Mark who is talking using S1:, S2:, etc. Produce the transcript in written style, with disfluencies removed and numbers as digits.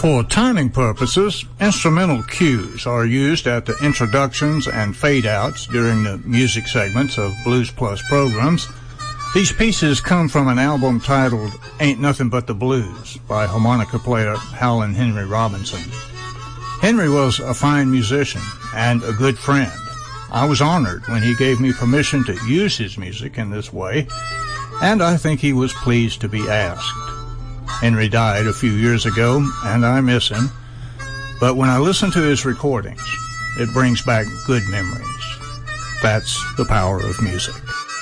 S1: For timing purposes, instrumental cues are used at the introductions and fade-outs during the music segments of Blues Plus programs. These pieces come from an album titled Ain't Nothing But the Blues by harmonica player Howlin' Henry Robinson. Henry was a fine musician and a good friend. I was honored when he gave me permission to use his music in this way, and I think he was pleased to be asked. Henry died a few years ago, and I miss him, but when I listen to his recordings, it brings back good memories. That's the power of music.